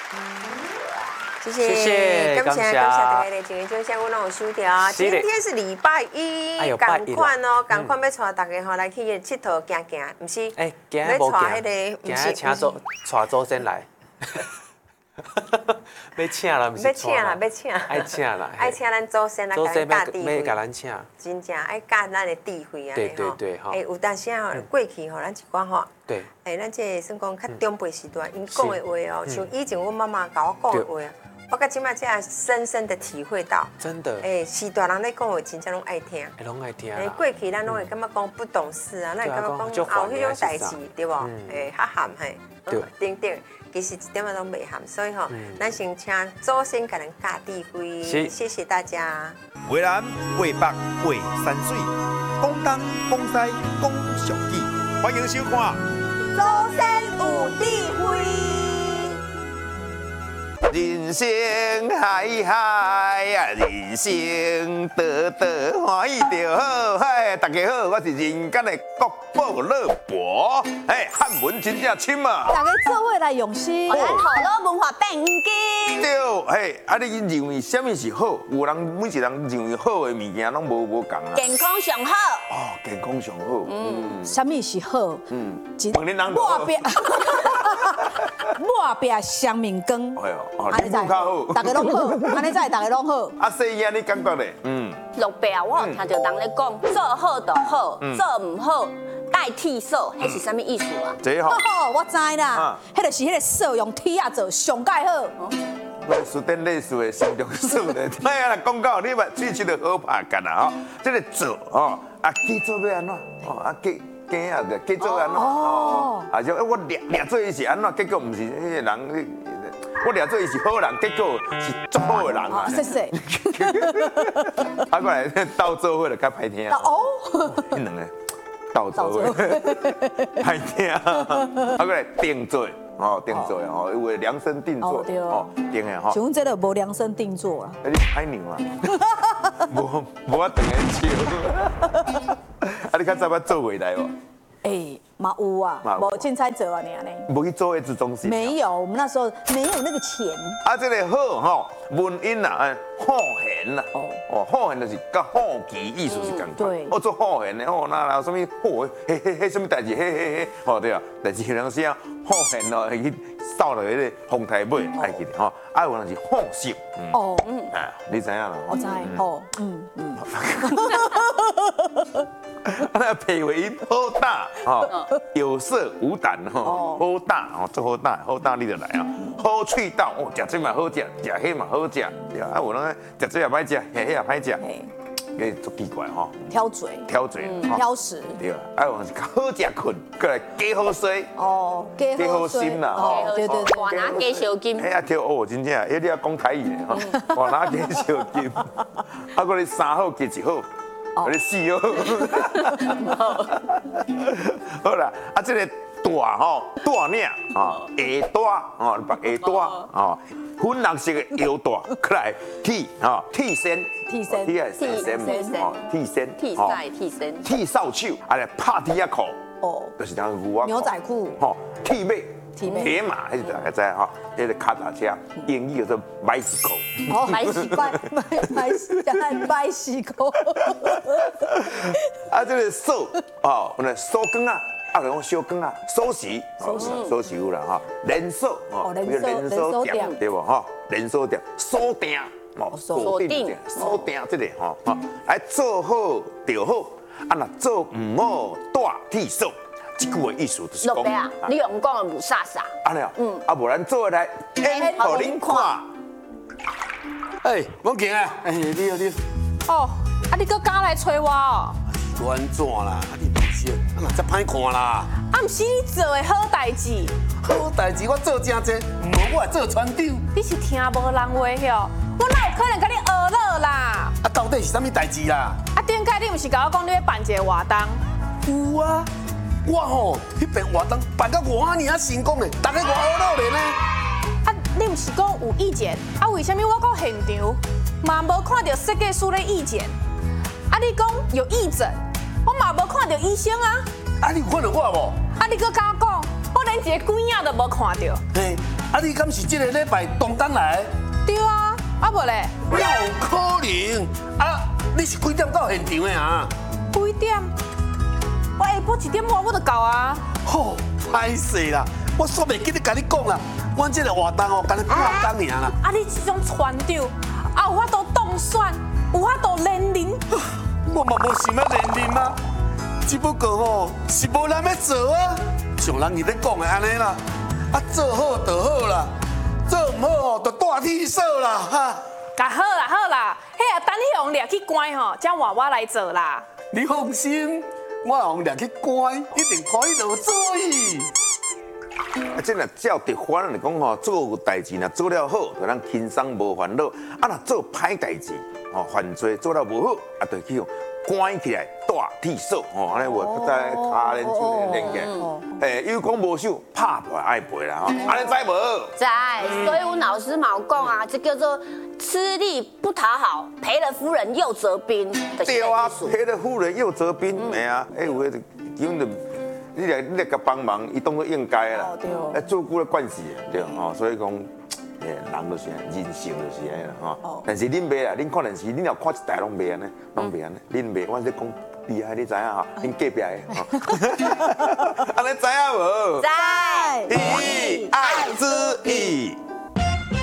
谢谢，感谢大家的今日就像我拢有收到。今天是礼拜一，赶快哦，赶快要带大家吼来去佚佗行行，唔是？ 哎，行还无行，行请带祖先来。要请啦，唔是请啦， 要请， 爱请啦， 爱请咱祖先来甲咱教智慧， 要甲咱请， 真正爱教咱的智慧啊！ 对吼。 哎，有当时啊，过去吼，咱一寡吼， 对， 哎，咱这算讲较长辈时段，因讲的话哦，像以前我妈妈甲我讲的话。我到今麦才深深的体会到， 真的， 哎，是大人在讲话，真正拢爱听， 拢爱听。 哎，过去咱拢会感觉讲不懂事啊，咱会感觉讲哦，迄种代志对不？哎，较含嘿，等等，其实一点仔拢袂含，所以吼，咱先请祖先甲咱教智慧，谢谢大家。 话南话北话山水，讲东讲西讲上义，欢迎收看。 祖先有智慧。 人生海海啊，人生得得欢喜就好。嗨，大家好，我是人间的国宝乐博。哎，汉文真正深啊！ 大家做伙来用心， 咱好乐文化变紧。 对，嘿，啊，你认为什么是好？有人每一人认为好的物件拢无共啊。 健康上好。 哦，健康上好。 什么是好？ 问恁人好。 抹饼双面羹。 哎呦，安尼较好。 大家拢好，安尼才大家拢好。 啊，细爷，你感觉咧？ 落白啊，我有听到人咧讲，做好就好，做唔好代替数，迄是啥物意思啊？ 这好。 我知啦，迄就是迄个数用铁啊做上介好。 史丹利斯的心中数咧，哎呀，讲到你嘛，最近的好拍干啦吼，这个做哦，啊，记做要安怎？哦，啊记。囝啊，记做安怎？哦，啊就我掠做伊是安怎？结果唔是迄个人，我掠做伊是好人，结果是足好的人啊。 谢谢。 啊，过来斗做伙就较歹听。 哦。 迄两个斗做伙歹听。啊，过来定做。哦，定做哦，因为量身定做哦，定的哈。 像阮这个无量身定做啦。 你歹牛啊？无我等下笑。啊，你较早要做回来无？ 嘛有啊，无凊彩做啊，尔呢。 无去做这中心。 没有，我们那时候没有那个钱。 啊，这个好吼，文音啊，好贤呐。哦，好贤就是甲好奇意思是共款。 对。 我做好贤的哦，那有什么好嘿什么代志嘿，哦对啊，但是有当时啊，好贤哦，去扫落迄个风台尾，爱记得吼。啊，有人是好色。哦。哎，你知影啦？ 我知。哦。 那配为音好打哦，有色无胆吼，好打哦，做好打，好打你就来啊，好喙道哦，食这嘛好食，食迄嘛好食，对啊，啊有人食这也歹食，迄也歹食，诶，足奇怪吼， 挑嘴，挑食， 对啊，啊有人是好食困，过来加好水，哦，加好心啦， 哦，对，我拿加小金， 哎呀，挑哦，真正，哎你要讲台语的吼，我拿加小金，啊过来三好加一好。你死哦！好啦，啊，这个大吼大领啊，下大哦，下大哦，粉红色的腰带，过来剃啊，剃身，剃身，剃扫帚，啊来拍低裤，哦，就是当牛仔裤， 吼，剃尾。铁马，迄是大家知哈，迄个脚踏车，英语叫做 bicycle。 哦，bicycle。 啊，这个手哦，我们手工啊，啊，讲小工啊，锁匙，锁匙有啦哈，连锁哦，连锁店对不哈？连锁店锁定哦，锁定这个哈，来做好就好，啊那做唔好大剃手。这句的意思就是讲， 你用讲的不傻傻。 安尼啊，啊，不然做来演给恁看。 哎，王景啊，哎，你好。 哦，啊，你搁敢来找我哦？ 完怎啦？啊，你不是，啊，那歹看啦。 啊，唔是你做的好代志。 好代志我做真济，无我来做船长。 你是听无人话哟？我哪有可能甲你学乐啦？ 啊，到底是啥物代志啦？ 啊，顶届你唔是甲我讲你要办一个活动？ 有啊。我吼，迄边活动办到5年啊成功的，大家偌好乐呢。 啊，你唔是讲有意见？啊，为什么我到现场嘛无看到设计师的意见？啊，你讲有义诊，我嘛无看到医生啊。 啊，你有看到我无？ 啊，你搁甲我讲，我连一个鬼影都无看到。 嘿， 啊，你敢是这个礼拜当单来？ 对啊，啊无咧， 哪有可能？啊，你是几点到现场的啊？ 几点？我下晡1点半我就到啊。 吼，歹势啦，我煞袂记得甲你讲啦，阮这个活动哦，干你半工尔啦。 啊，你这种船长，啊有法度当选，有法度连任。 我嘛无想要连任啊，只不过吼是无人要做啊，像人伊咧讲的安尼啦，啊做好就好啦，做唔好哦就大剃手啦哈。 啊好啦好啦，迄啊等迄样掠去关吼，才换我来做啦。 你放心，我用掠去关，一定可以落水。 啊，这若照直法来讲吼，做代志若做了好，就咱轻松无烦恼；啊，若做歹代志，吼犯罪做了无好，啊，就去关起来大剃手，吼，安尼我在骹连手连起来。诶，有讲无手，拍破爱赔啦，吼，安尼知无？ 知，所以阮老师嘛有讲啊，这叫做吃力不讨好，赔了夫人又折兵。 对啊，赔了夫人又折兵，哎啊，有迄基本就。你来甲帮忙，伊当作应该啦。哎，做久了惯势，对吼，所以讲，人就是人性就是安尼啦吼。但是恁袂啦，恁看电视，恁若看一台拢袂安尼，拢袂安尼。恁袂，我在讲厉害，你知影吼？恁隔壁的吼，安尼知影无？ 知。 以爱之意。